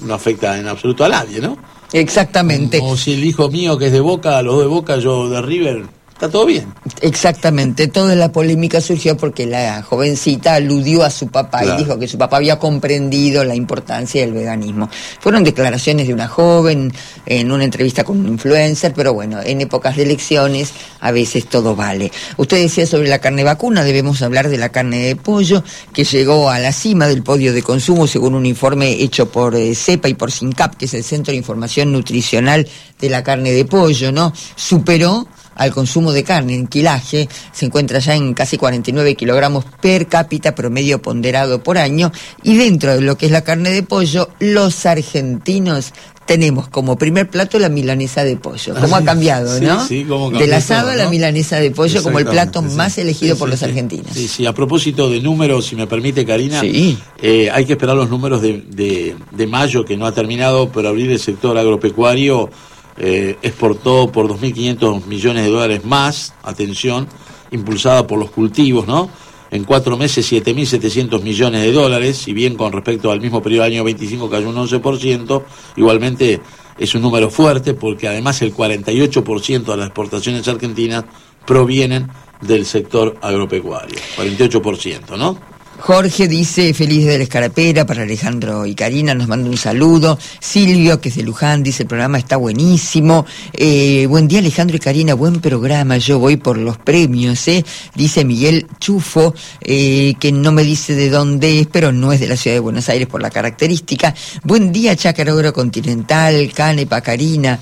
no afecta en absoluto a nadie, ¿no? Exactamente. Como si el hijo mío que es de Boca, los dos de Boca, yo de River, está todo bien. Exactamente, toda la polémica surgió porque la jovencita aludió a su papá, claro, y dijo que su papá había comprendido la importancia del veganismo. Fueron declaraciones de una joven en una entrevista con un influencer, pero bueno, en épocas de elecciones a veces todo vale. Usted decía sobre la carne vacuna, debemos hablar de la carne de pollo, que llegó a la cima del podio de consumo según un informe hecho por CEPA y por SINCAP, que es el Centro de Información Nutricional de la Carne de Pollo, ¿no? Superó al consumo de carne en quilaje, se encuentra ya en casi 49 kilogramos per cápita promedio ponderado por año, y dentro de lo que es la carne de pollo, los argentinos tenemos como primer plato la milanesa de pollo. ¿Cómo ha cambiado, no? Sí, cómo cambió del asado todo, a la ¿no? milanesa de pollo como el plato más elegido por los argentinos. Sí, a propósito de números, si me permite, Karina, hay que esperar los números de mayo, que no ha terminado, pero abrir el sector agropecuario exportó por 2.500 millones de dólares más, atención, impulsada por los cultivos, ¿no? En 4 meses 7.700 millones de dólares, si bien con respecto al mismo periodo del año 25 cayó un 11%, igualmente es un número fuerte porque además el 48% de las exportaciones argentinas provienen del sector agropecuario, 48%, ¿no? Jorge dice, feliz de la escarapera para Alejandro y Karina, nos manda un saludo. Silvio, que es de Luján, dice, el programa está buenísimo. Buen día, Alejandro y Karina, buen programa, yo voy por los premios, dice Miguel Chufo, que no me dice de dónde es, pero no es de la ciudad de Buenos Aires por la característica. Buen día, Chácara Agrocontinental, Canepa, Karina.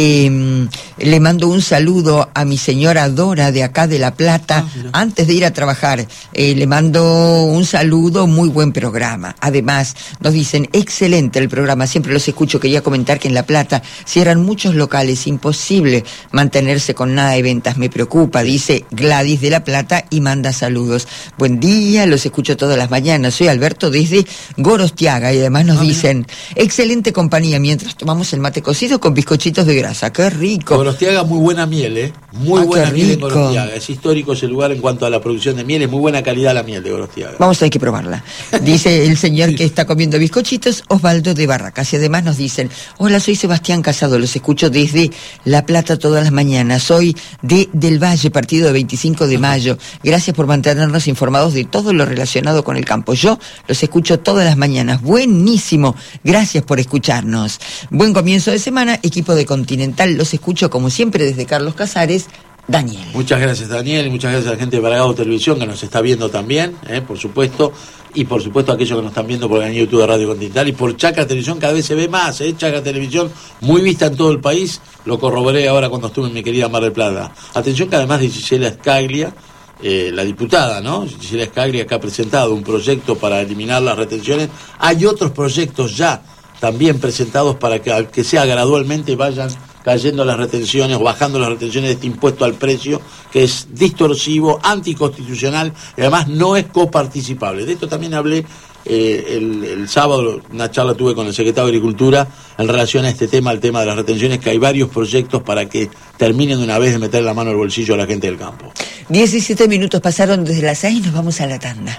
Le mando un saludo a mi señora Dora de acá de La Plata, antes de ir a trabajar. Le mando un saludo, muy buen programa. Además, nos dicen, excelente el programa, siempre los escucho. Quería comentar que en La Plata cierran muchos locales, imposible mantenerse con nada de ventas, me preocupa, dice Gladys de La Plata y manda saludos. Buen día, los escucho todas las mañanas, soy Alberto desde Gorostiaga, y además nos dicen, excelente compañía mientras tomamos el mate cocido con bizcochitos de grasa, qué rico. Gorostiaga, muy buena miel, muy buena miel en Gorostiaga, es histórico ese lugar en cuanto a la producción de miel, es muy buena calidad la miel de Gorostiaga. Vamos a tener que probarla. Dice el señor que está comiendo bizcochitos, Osvaldo de Barracas. Y además nos dicen, hola, soy Sebastián Casado, los escucho desde La Plata todas las mañanas. Soy del Valle, partido de 25 de mayo. Gracias por mantenernos informados de todo lo relacionado con el campo. Yo los escucho todas las mañanas. Buenísimo. Gracias por escucharnos. Buen comienzo de semana. Equipo de Continental, los escucho como siempre desde Carlos Casares. Daniel. Muchas gracias, Daniel, y muchas gracias a la gente de Bragado Televisión que nos está viendo también, por supuesto, y por supuesto a aquellos que nos están viendo por el canal YouTube de Radio Continental y por Chácara Televisión, cada vez se ve más, Chácara Televisión, muy vista en todo el país, lo corroboré ahora cuando estuve en mi querida Mar del Plata. Atención que además de Gisela Scaglia, la diputada, ¿no? Gisela Scaglia, que ha presentado un proyecto para eliminar las retenciones, hay otros proyectos ya también presentados para que sea gradualmente vayan cayendo las retenciones o bajando las retenciones de este impuesto al precio, que es distorsivo, anticonstitucional y además no es coparticipable. De esto también hablé el sábado, una charla tuve con el secretario de Agricultura en relación a este tema, el tema de las retenciones, que hay varios proyectos para que terminen de una vez de meter la mano al bolsillo a la gente del campo. 17 minutos pasaron desde las 6, nos vamos a la tanda.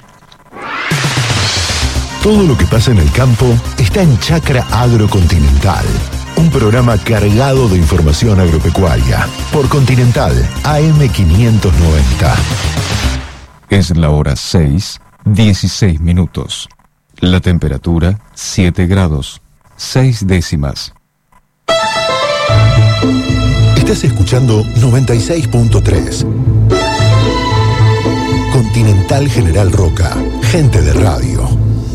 Todo lo que pasa en el campo está en Chácara Agrocontinental. Un programa cargado de información agropecuaria. Por Continental, AM590. Es la hora 6, 16 minutos. La temperatura, 7 grados, 6 décimas. Estás escuchando 96.3. Continental General Roca. Gente de radio.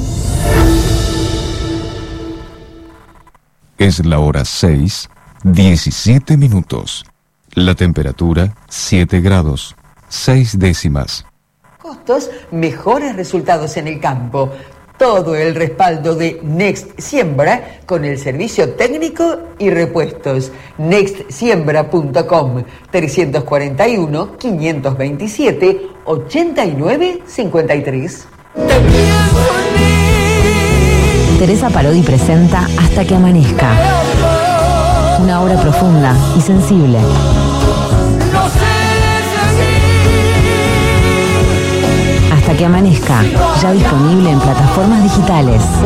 Es la hora 6, 17 minutos. La temperatura, 7 grados, 6 décimas. Costos, mejores resultados en el campo. Todo el respaldo de Next Siembra con el servicio técnico y repuestos. Nextsiembra.com 341-527-8953. Teresa Parodi presenta Hasta que amanezca. Una obra profunda y sensible. Hasta que amanezca, ya disponible en plataformas digitales.